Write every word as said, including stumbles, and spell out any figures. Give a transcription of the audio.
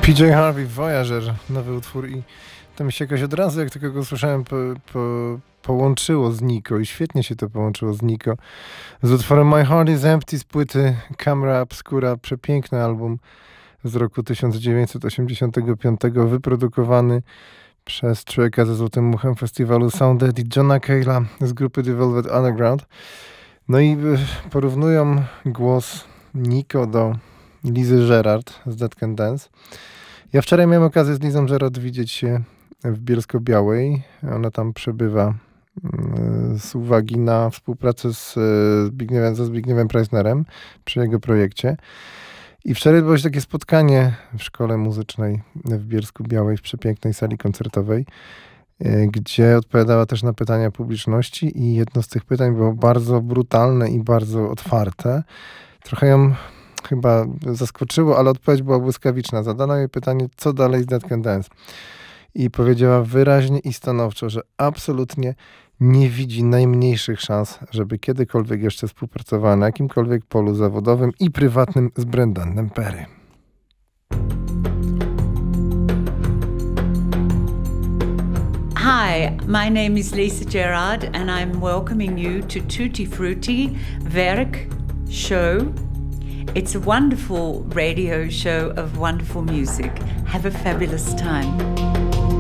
P J Harvey, Voyager, nowy utwór i to mi się jakoś od razu, jak tylko go słyszałem, po, po, połączyło z Nico i świetnie się to połączyło z Nico. Z utworem My Heart is Empty z płyty Camera Obscura, przepiękny album z roku tysiąc dziewięćset osiemdziesiątego piątego, wyprodukowany przez człowieka ze Złotym Muchem festiwalu Sound Daddy Johna Cale'a z grupy The Velvet Underground. No i porównują głos Nico do Lizy Gerard z Dead Can Dance. Ja wczoraj miałem okazję z Lizą Gerard widzieć się w Bielsko-Białej. Ona tam przebywa z uwagi na współpracę z Zbigniewem, ze Zbigniewem Preissnerem przy jego projekcie. I wczoraj było się takie spotkanie w szkole muzycznej w Bielsku-Białej, w przepięknej sali koncertowej, gdzie odpowiadała też na pytania publiczności i jedno z tych pytań było bardzo brutalne i bardzo otwarte. Trochę ją chyba zaskoczyło, ale odpowiedź była błyskawiczna. Zadano jej pytanie, co dalej z Dead Can Dance. I powiedziała wyraźnie i stanowczo, że absolutnie nie widzi najmniejszych szans, żeby kiedykolwiek jeszcze współpracowała na jakimkolwiek polu zawodowym i prywatnym z Brendanem Perry. Hi, my name is Lisa Gerard and I'm welcoming you to Tutti Frutti Werk Show. It's a wonderful radio show of wonderful music. Have a fabulous time.